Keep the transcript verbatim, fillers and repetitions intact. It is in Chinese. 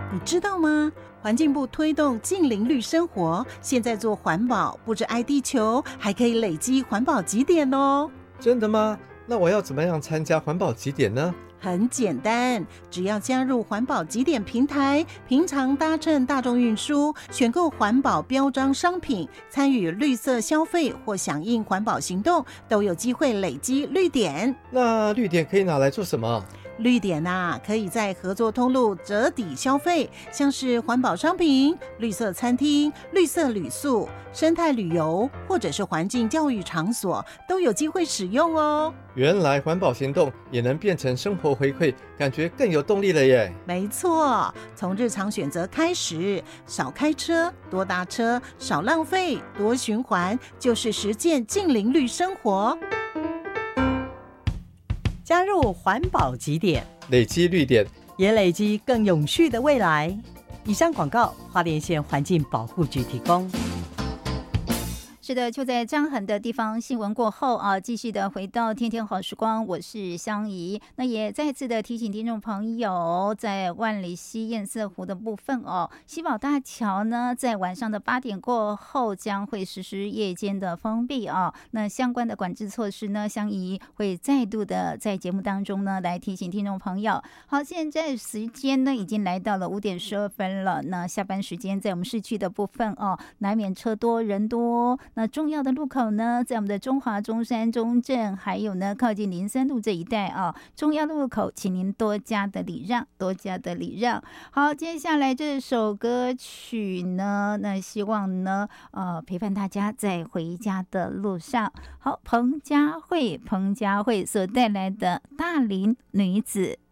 你知道吗？环境部推动近邻绿生活，现在做环保不止爱地球，还可以累积环保集点哦。 真的吗？那我要怎么样参加环保集点呢？ 很简单，只要加入环保集点平台，平常搭乘大众运输，选购环保标章商品，参与绿色消费或响应环保行动，都有机会累积绿点。 那绿点可以拿来做什么？ 绿点啊，可以在合作通路折抵消费，像是环保商品、绿色餐厅、绿色旅宿、生态旅游，或者是环境教育场所，都有机会使用哦。 原来环保行动也能变成生活回馈，感觉更有动力了耶。 没错，从日常选择开始，少开车，多搭车，少浪费，多循环，就是实践近邻绿生活。 加入环保集点， 累积绿点， 也累积更永续的未来。以上广告，花莲县环境保护局提供。 是的，就在张衡的地方新闻过后啊，继续的回到天天好时光，我是香怡。那也再次的提醒听众朋友，在万里溪堰塞湖的部分哦，西宝大桥呢，在晚上的八点过后将会实施夜间的封闭啊。那相关的管制措施呢，香怡会再度的在节目当中呢来提醒听众朋友。好，现在时间呢已经来到了五点十二分了。那下班时间在我们市区的部分哦，难免车多人多。那重要的路口呢，在我们的中华、中山、中正，还有呢靠近林森路这一带啊，重要路口，请您多加的礼让，多加的礼让。好，接下来这首歌曲呢，那希望呢，呃，陪伴大家在回家的路上。好，彭佳慧，彭佳慧所带来的《大龄女子》。